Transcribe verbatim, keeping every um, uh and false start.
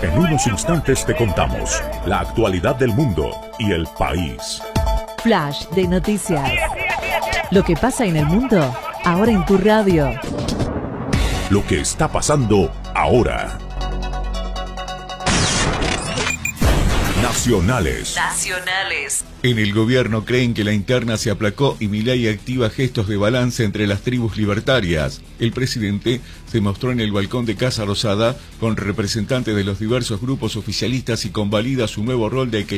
En unos instantes te contamos la actualidad del mundo y el país. Flash de noticias. Lo que pasa en el mundo, ahora en tu radio. Lo que está pasando ahora. Nacionales. Nacionales. En el gobierno creen que la interna se aplacó y Milei activa gestos de balance entre las tribus libertarias. El presidente se mostró en el balcón de Casa Rosada con representantes de los diversos grupos oficialistas y convalida su nuevo rol de equilibrio